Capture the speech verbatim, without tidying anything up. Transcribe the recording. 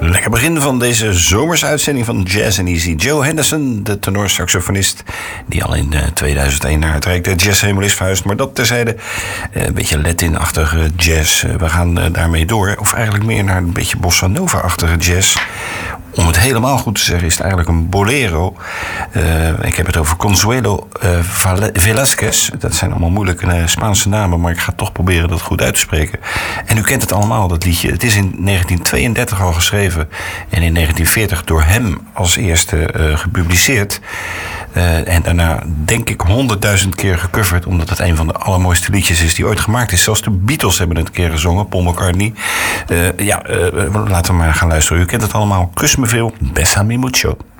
Lekker begin van deze zomerse uitzending van Jazz and Easy. Joe Henderson, de tenorsaxofonist, die al in tweeduizend één naar het Rijk der Jazzhemel is verhuisd. Maar dat terzijde, een beetje Latin-achtige jazz. We gaan daarmee door, of eigenlijk meer naar een beetje bossa nova-achtige jazz. Om het helemaal goed te zeggen is het eigenlijk een bolero. Uh, ik heb het over Consuelo uh, Velázquez. Dat zijn allemaal moeilijke uh, Spaanse namen, maar ik ga toch proberen dat goed uit te spreken. En u kent het allemaal, dat liedje. Het is in negentien tweeëndertig al geschreven en in negentien veertig door hem als eerste uh, gepubliceerd. Uh, en daarna denk ik honderdduizend keer gecoverd, omdat het een van de allermooiste liedjes is die ooit gemaakt is. Zelfs de Beatles hebben het een keer gezongen, Paul McCartney. Uh, ja, uh, laten we maar gaan luisteren. U kent het allemaal. Kus me veel, Bésame mucho.